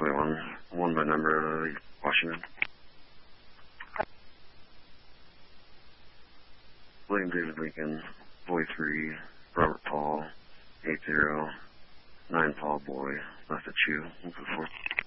21, one by number, Washington. William David Lincoln, Boy 3, Robert Paul, 80, 9 Paul Boy, left at Chew, 124.